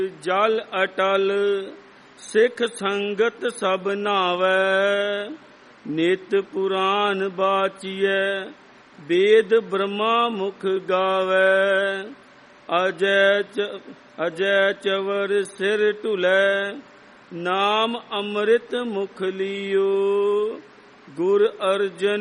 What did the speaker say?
ਜਲ ਅਟਲ ਸਿੱਖ ਸੰਗਤ ਸਭ ਨਾਵੈ। ਨਿਤ ਪੁਰਾਨ ਬਾਚੀਐ ਵੇਦ ਬ੍ਰਹਮਾ ਮੁਖ ਗਾਵੈ। ਅਜੈ ਚਵਰ ਸਿਰ ਢੁਲੈ ਨਾਮ ਅੰਮ੍ਰਿਤ ਮੁਖ ਲਿਓ। ਗੁਰ ਅਰਜਨ